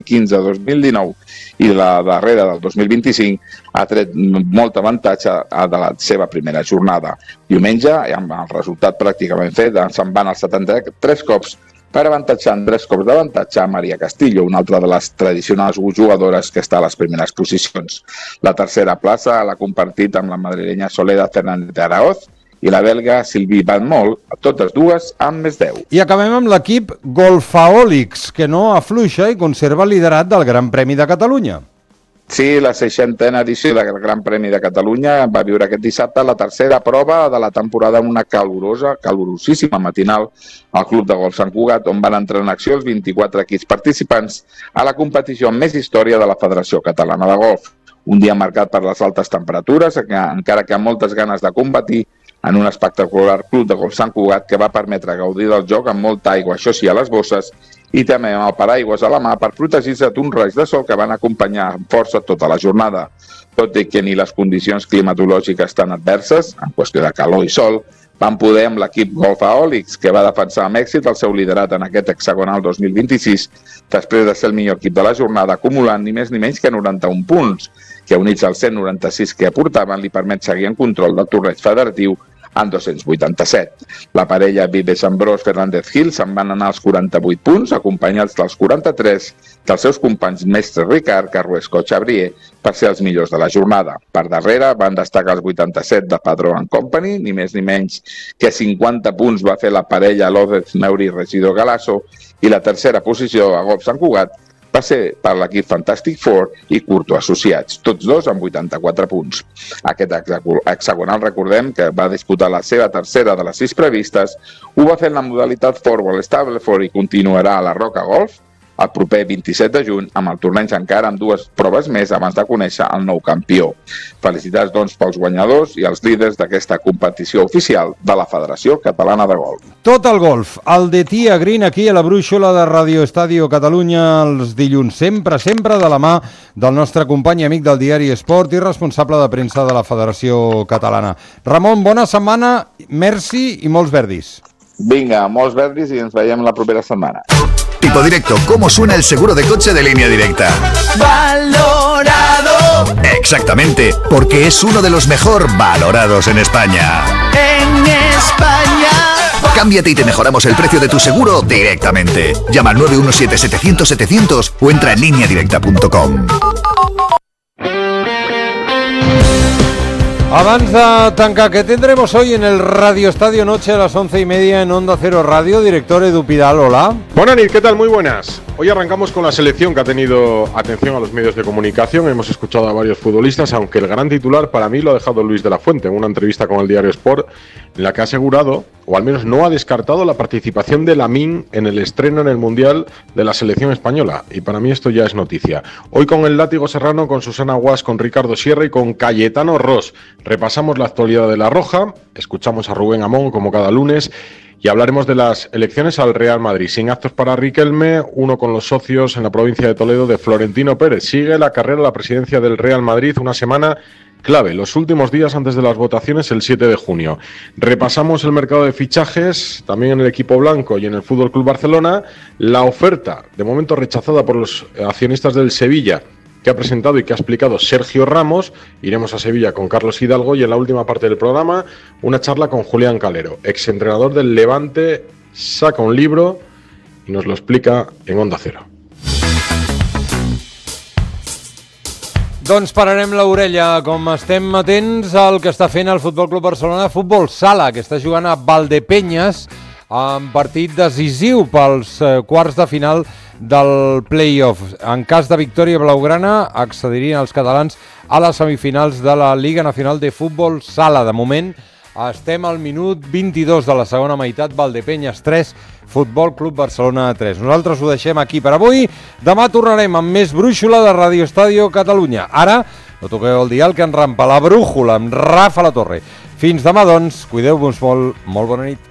2015-2019 i la darrera del 2025 ha tret molt avantatge de la seva primera jornada. Diumenge, amb el resultat pràcticament fet, se'n van als 73 cops per avantatjant 3 cops d'avantatge a Maria Castillo, una altra de les tradicionals jugadores que està a les primeres posicions. La tercera plaça l'ha compartit amb la madrilenya Soledad Fernández de Araoz i la belga Sylvie Van Mol, totes dues amb més 10. I acabem amb l'equip Golfaholics, que no afluixa i conserva el liderat del Gran Premi de Catalunya. Sí, la 60a edició del Gran Premi de Catalunya va viure aquest dissabte la tercera prova de la temporada amb una calorosíssima matinal al Club de Golf Sant Cugat, on van entrar en acció els 24 equips participants a la competició amb més història de la Federació Catalana de Golf. Un dia marcat per les altes temperatures, encara que amb moltes ganes de competir, en un espectacular Club de Golf Sant Cugat que va permetre gaudir del joc amb molta aigua, això sí, a les bosses, i també amb el paraigües a la mà per protegir-se d'un raig de sol que van acompanyar amb força tota la jornada. Tot i que ni les condicions climatològiques tan adverses, en qüestió de calor i sol, van poder amb l'equip Golfaholics, que va defensar amb èxit el seu liderat en aquest hexagonal 2026, després de ser el millor equip de la jornada, acumulant ni més ni menys que 91 punts, que units als 196 que aportaven li permet seguir en control del torneig federatiu en 287. La parella Vives Ambrós Fernández Gil se'n van anar als 48 punts, acompanyats dels 43 dels seus companys Mestre Ricard, Carruesco Chabrier, per ser els millors de la jornada. Per darrere van destacar els 87 de Padró & Company, ni més ni menys que 50 punts va fer la parella López Meuri Regidor Galasso, i la tercera posició a Golf Sant Cugat va ser per l'equip Fantastic Four i Curto Associats, tots dos amb 84 punts. Aquest hexagonal, recordem, que va disputar la seva tercera de les 6 previstes, ho va fer en la modalitat Forball Stableford i continuarà a la Roca Golf el proper 27 de juny amb el torneig encara amb 2 proves més abans de conèixer el nou campió. Felicitats, doncs, pels guanyadors i els líders d'aquesta competició oficial de la Federació Catalana de Golf. Tot el golf, el de Tia Green aquí a la brúixola de Radio Estadio Catalunya els dilluns, sempre de la mà del nostre company i amic del diari Esport i responsable de premsa de la Federació Catalana. Ramon, bona setmana, merci i molts verdis. Vinga, molts verdis i ens veiem la propera setmana. Tipo Directo, ¿cómo suena el seguro de coche de Línea Directa? ¡Valorado! Exactamente, porque es uno de los mejor valorados en España. ¡En España! Cámbiate y te mejoramos el precio de tu seguro directamente. Llama al 917-700-700 o entra en lineadirecta.com. Abans de tancar, ¿qué tendremos hoy en el Radio Estadio Noche a las 11:30 en Onda Cero Radio? Director Edu Pidal, hola. Buenas, ¿qué tal? Muy buenas. Hoy arrancamos con la selección que ha tenido atención a los medios de comunicación. Hemos escuchado a varios futbolistas, aunque el gran titular para mí lo ha dejado Luis de la Fuente en una entrevista con el diario Sport, en la que ha asegurado, o al menos no ha descartado, la participación de Lamine en el estreno en el Mundial de la selección española. Y para mí esto ya es noticia. Hoy con el Látigo Serrano, con Susana Guas, con Ricardo Sierra y con Cayetano Ross. Repasamos la actualidad de La Roja, escuchamos a Rubén Amón como cada lunes y hablaremos de las elecciones al Real Madrid. Sin actos para Riquelme, uno con los socios en la provincia de Toledo de Florentino Pérez. Sigue la carrera a la presidencia del Real Madrid, una semana clave, los últimos días antes de las votaciones, el 7 de junio. Repasamos el mercado de fichajes, también en el equipo blanco y en el Fútbol Club Barcelona. La oferta, de momento rechazada por los accionistas del Sevilla, que ha presentado y que ha explicado Sergio Ramos. Iremos a Sevilla con Carlos Hidalgo y en la última parte del programa una charla con Julián Calero, exentrenador del Levante, saca un libro y nos lo explica en Onda Cero. Doncs pararem l'orella, com estem atents al que està fent el Futbol Club Barcelona Futbol Sala, que està jugant a Valdepenyes en partit decisiu pels quarts de final del play-off. En cas de victòria blaugrana, accedirien els catalans a les semifinals de la Liga Nacional de Futbol Sala. De moment, estem al minut 22 de la segona meitat, Valdepenyes 3, Futbol Club Barcelona 3. Nosaltres ho deixem aquí per avui. Demà tornarem amb més brúixola de Radio Estadio Catalunya. Ara, no toqueu el dial que ens rampa la brújula amb Rafa La Torre. Fins demà, doncs, cuideu-vos molt, molt bona nit.